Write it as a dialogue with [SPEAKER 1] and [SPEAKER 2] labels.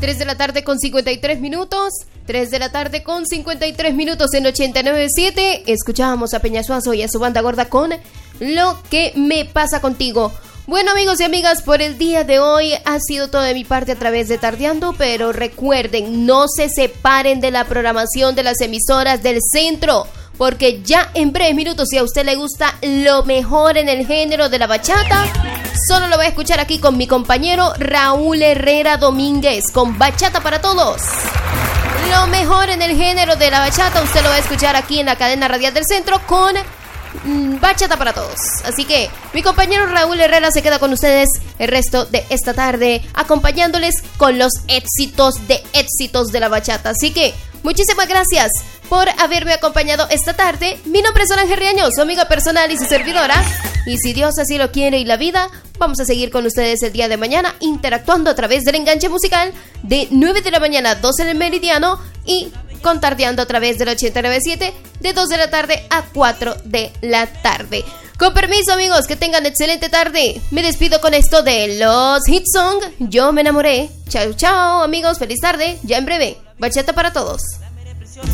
[SPEAKER 1] 3 de la tarde con 53 minutos. 3 de la tarde con 53 minutos en 89.7. Escuchábamos a Peña Suazo y a su banda gorda con Lo que me pasa contigo. Bueno, amigos y amigas, por el día de hoy ha sido todo de mi parte a través de Tardeando, pero recuerden, no se separen de la programación de las emisoras del centro, porque ya en breves minutos, si a usted le gusta lo mejor en el género de la bachata, solo lo voy a escuchar aquí con mi compañero Raúl Herrera Domínguez, con Bachata para Todos. Lo mejor en el género de la bachata, usted lo va a escuchar aquí en la cadena radial del centro con Bachata para Todos. Así que mi compañero Raúl Herrera se queda con ustedes el resto de esta tarde, acompañándoles con los éxitos de la bachata. Así que muchísimas gracias por haberme acompañado esta tarde. Mi nombre es Ángel Riaño, su amiga personal y su servidora. Y si Dios así lo quiere y la vida, vamos a seguir con ustedes el día de mañana, interactuando a través del enganche musical de 9 de la mañana a 12 del meridiano y con Tardeando a través del 89.7 de 2 de la tarde a 4 de la tarde. Con permiso, amigos, que tengan excelente tarde. Me despido con esto de los Hit Song, Yo me enamoré. Chao, chao, amigos, feliz tarde. Ya en breve, Bachata para Todos.